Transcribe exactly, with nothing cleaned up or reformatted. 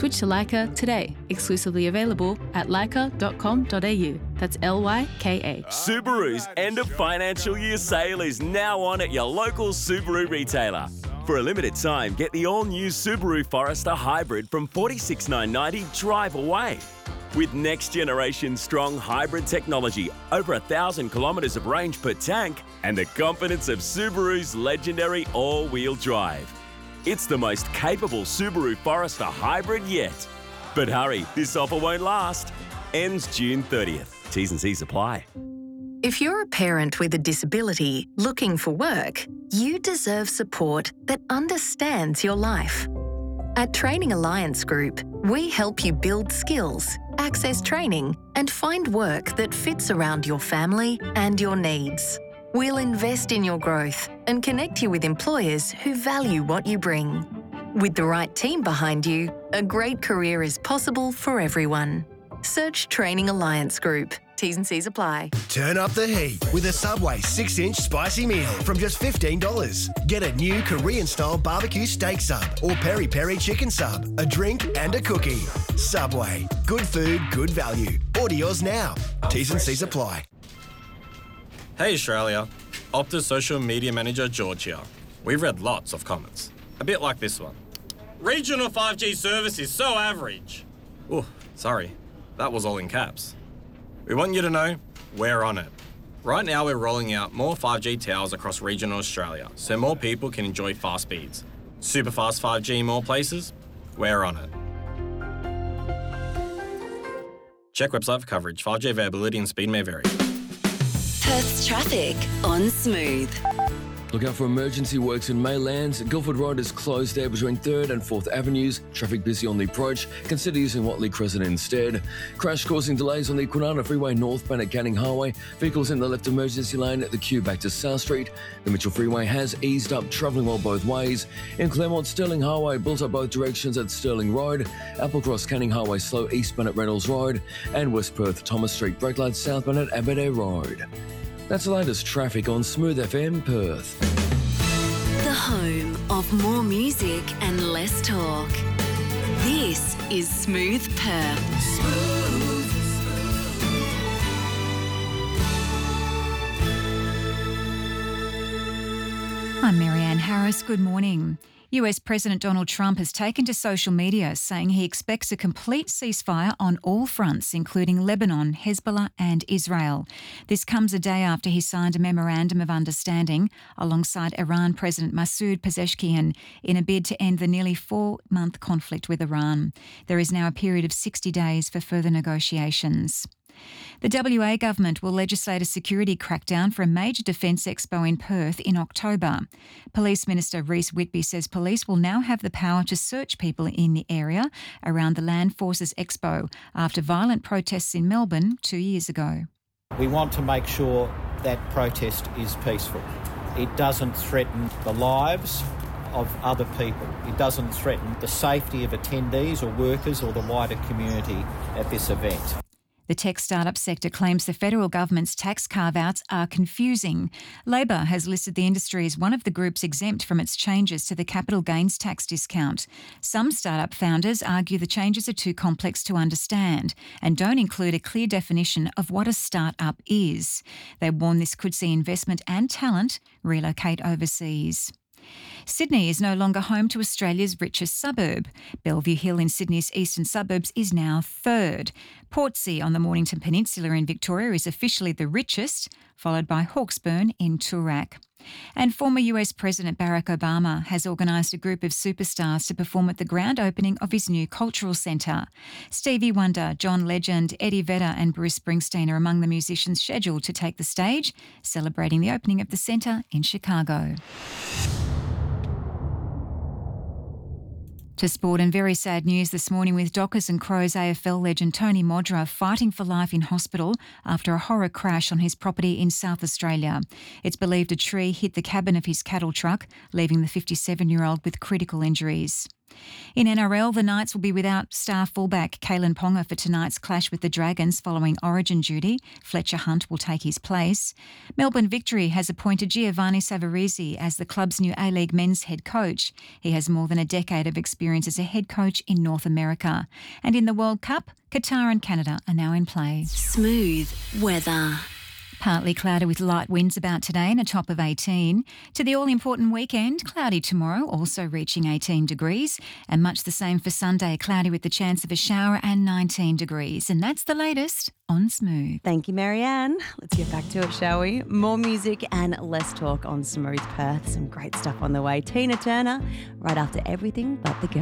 Switch to Lyca today. Exclusively available at lyca dot com dot a u. That's L Y K A. Subaru's end of financial year sale is now on at your local Subaru retailer. For a limited time, get the all-new Subaru Forester Hybrid from forty-six thousand nine hundred ninety drive away. With next-generation strong hybrid technology, over a thousand kilometres of range per tank, and the confidence of Subaru's legendary all-wheel drive. It's the most capable Subaru Forester Hybrid yet. But hurry, this offer won't last. Ends June thirtieth. T's and C's apply. If you're a parent with a disability looking for work, you deserve support that understands your life. At Training Alliance Group, we help you build skills, access training, and find work that fits around your family and your needs. We'll invest in your growth and connect you with employers who value what you bring. With the right team behind you, a great career is possible for everyone. Search Training Alliance Group. T's and C's apply. Turn up the heat with a Subway six inch spicy meal from just fifteen dollars. Get a new Korean-style barbecue steak sub or peri-peri chicken sub, a drink and a cookie. Subway. Good food, good value. Order yours now. T's and C's apply. Hey Australia, Optus social media manager George here. We've read lots of comments, a bit like this one. Regional five G service is so average. Oh, sorry, that was all in caps. We want you to know we're on it. Right now we're rolling out more five G towers across regional Australia so more people can enjoy fast speeds. Super fast five G in more places? We're on it. Check website for coverage. five G availability and speed may vary. Perth's traffic on Smooth. Look out for emergency works in Maylands. Guildford Road is closed there between third and fourth Avenues. Traffic busy on the approach. Consider using Watley Crescent instead. Crash causing delays on the Kwinana Freeway northbound at Canning Highway. Vehicles in the left emergency lane at the queue back to South Street. The Mitchell Freeway has eased up, travelling well both ways. In Claremont, Stirling Highway built up both directions at Stirling Road. Applecross Canning Highway slow eastbound at Reynolds Road. And West Perth Thomas Street brake light southbound at Aberdare Road. That's the latest traffic on Smooth F M Perth. The home of more music and less talk. This is Smooth Perth. Smooth. I'm Marianne Harris. Good morning. U S President Donald Trump has taken to social media saying he expects a complete ceasefire on all fronts, including Lebanon, Hezbollah and Israel. This comes a day after he signed a memorandum of understanding alongside Iran President Masoud Pezeshkian in a bid to end the nearly four-month conflict with Iran. There is now a period of sixty days for further negotiations. The W A government will legislate a security crackdown for a major defence expo in Perth in October. Police Minister Reece Whitby says police will now have the power to search people in the area around the Land Forces Expo after violent protests in Melbourne two years ago. We want to make sure that protest is peaceful. It doesn't threaten the lives of other people. It doesn't threaten the safety of attendees or workers or the wider community at this event. The tech startup sector claims the federal government's tax carve-outs are confusing. Labor has listed the industry as one of the groups exempt from its changes to the capital gains tax discount. Some startup founders argue the changes are too complex to understand and don't include a clear definition of what a startup is. They warn this could see investment and talent relocate overseas. Sydney is no longer home to Australia's richest suburb. Bellevue Hill in Sydney's eastern suburbs is now third. Portsea on the Mornington Peninsula in Victoria is officially the richest, followed by Hawkesbury in Toorak. And former U S President Barack Obama has organised a group of superstars to perform at the grand opening of his new cultural centre. Stevie Wonder, John Legend, Eddie Vedder and Bruce Springsteen are among the musicians scheduled to take the stage, celebrating the opening of the centre in Chicago. To sport, and very sad news this morning with Dockers and Crows A F L legend Tony Modra fighting for life in hospital after a horror crash on his property in South Australia. It's believed a tree hit the cabin of his cattle truck, leaving the fifty-seven-year-old with critical injuries. In N R L, the Knights will be without star fullback Kalen Ponga for tonight's clash with the Dragons following origin duty. Fletcher Hunt will take his place. Melbourne Victory has appointed Giovanni Savarese as the club's new A-League men's head coach. He has more than a decade of experience as a head coach in North America. And in the World Cup, Qatar and Canada are now in play. Smooth weather. Partly cloudy with light winds about today and a top of eighteen. To the all-important weekend, cloudy tomorrow, also reaching eighteen degrees. And much the same for Sunday, cloudy with the chance of a shower and nineteen degrees. And that's the latest on Smooth. Thank you, Marianne. Let's get back to it, shall we? More music and less talk on Smooth Perth. Some great stuff on the way. Tina Turner, right after Everything But the Girl.